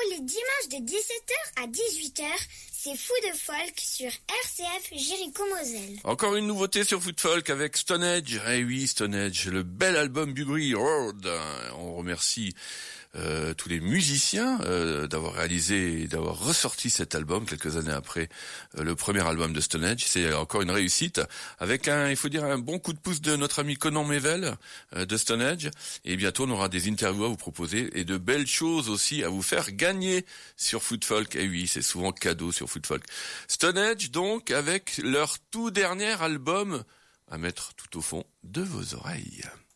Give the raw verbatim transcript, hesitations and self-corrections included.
les dimanches de dix-sept heures à dix-huit heures, c'est Fou de Folk sur R C F Jéricho-Moselle. Encore une nouveauté sur Foot Folk avec Stonehenge. Eh oui, Stonehenge, le bel album Bugry Road. On remercie euh, tous les musiciens euh, d'avoir réalisé et d'avoir ressorti cet album quelques années après euh, le premier album de Stonehenge. C'est encore une réussite avec un, il faut dire, un bon coup de pouce de notre ami Conan Mével euh, de Stonehenge. Et bientôt, on aura des interviews à vous proposer et de belles choses aussi à vous faire gagner sur Foot Folk. Eh oui, c'est souvent cadeau sur Foot Folk. Stonehenge, donc, avec leur tout dernier album à mettre tout au fond de vos oreilles.